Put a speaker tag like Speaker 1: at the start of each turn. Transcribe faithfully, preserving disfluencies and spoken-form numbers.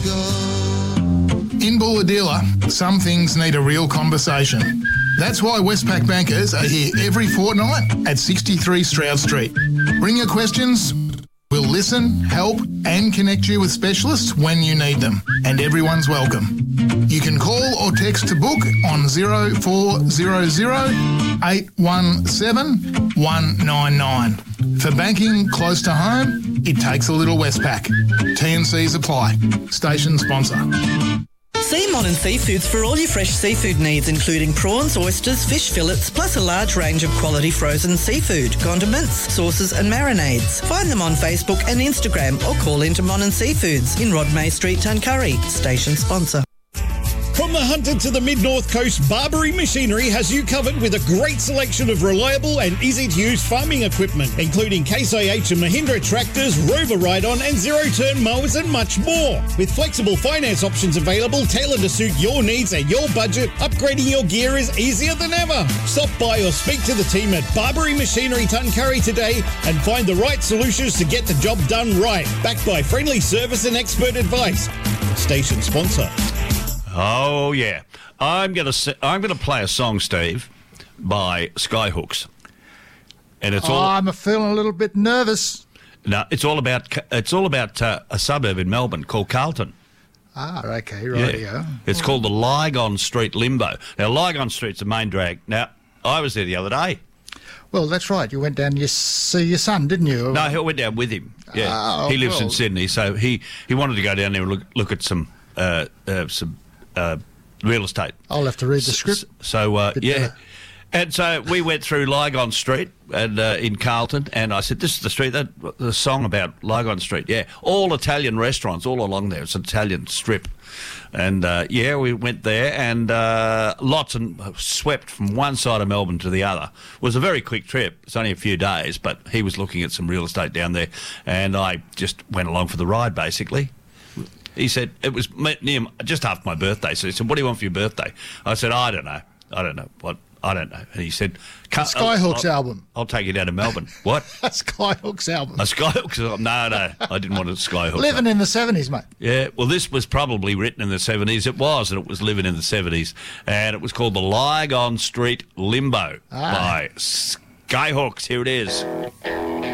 Speaker 1: In Bulahdelah, some things need a real conversation. That's why Westpac bankers are here every fortnight at sixty-three Stroud Street. Bring your questions. We'll listen, help and connect you with specialists when you need them. And everyone's welcome. You can call or text to book on zero four zero zero eight one seven one nine nine. For banking close to home, it takes a little Westpac. T and Cs apply. Station sponsor.
Speaker 2: See Monin Seafoods for all your fresh seafood needs, including prawns, oysters, fish fillets, plus a large range of quality frozen seafood, condiments, sauces and marinades. Find them on Facebook and Instagram or call into Monin Seafoods in Rod May Street, Tuncurry. Station sponsor.
Speaker 3: From the Hunter to the Mid-North Coast, Barbary Machinery has you covered with a great selection of reliable and easy-to-use farming equipment, including Case I H and Mahindra tractors, Rover Ride-On and zero-turn mowers and much more. With flexible finance options available tailored to suit your needs and your budget, upgrading your gear is easier than ever. Stop by or speak to the team at Barbary Machinery Tuncurry today and find the right solutions to get the job done right. Backed by friendly service and expert advice. Station sponsor.
Speaker 4: Oh yeah, I'm gonna I'm gonna play a song, Steve, by Skyhooks, and it's
Speaker 5: oh,
Speaker 4: all.
Speaker 5: I'm feeling a little bit nervous.
Speaker 4: No, it's all about it's all about uh, a suburb in Melbourne called Carlton.
Speaker 5: Ah, okay, right.
Speaker 4: Yeah. It's called the Lygon Street Limbo. Now, Lygon Street's the main drag. Now, I was there the other day.
Speaker 5: Well, that's right. You went down to see your son, didn't you?
Speaker 4: No, I went down with him. Yeah,
Speaker 5: oh,
Speaker 4: he lives
Speaker 5: well.
Speaker 4: in Sydney, so he, he wanted to go down there and look look at some uh, uh, some. Uh, real estate.
Speaker 5: I'll have to read the script.
Speaker 4: So, uh, yeah.
Speaker 5: better.
Speaker 4: And so we went through Lygon Street and uh, in Carlton, and I said, this is the street, that the song about Lygon Street. Yeah, all Italian restaurants all along there. It's an Italian strip. And, uh, yeah, we went there, and uh, lots and swept from one side of Melbourne to the other. It was a very quick trip. It's only a few days, but he was looking at some real estate down there, and I just went along for the ride, basically. He said, it was near, just after my birthday. So he said, what do you want for your birthday? I said, I don't know. I don't know. What? I don't know. And he said...
Speaker 5: Skyhooks
Speaker 4: I'll,
Speaker 5: album.
Speaker 4: I'll take you down to Melbourne. What?
Speaker 5: A Skyhooks album.
Speaker 4: A Skyhooks album? No, no. I didn't want a Skyhooks
Speaker 5: Living
Speaker 4: album.
Speaker 5: in the seventies, mate.
Speaker 4: Yeah. Well, this was probably written in the seventies. It was, and it was living in the seventies. And it was called the Lygon Street Limbo ah. by Skyhooks. Here it is.